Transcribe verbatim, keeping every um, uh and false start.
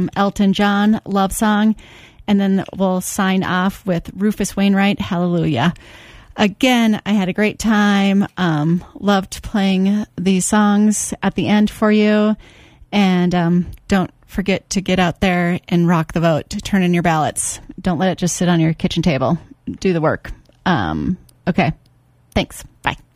from Elton John, Love Song. And then we'll sign off with Rufus Wainwright, Hallelujah. Again, I had a great time. Um, loved playing these songs at the end for you. And um, don't forget to get out there and rock the vote. Turn in your ballots. Don't let it just sit on your kitchen table. Do the work. Um, okay. Thanks. Bye.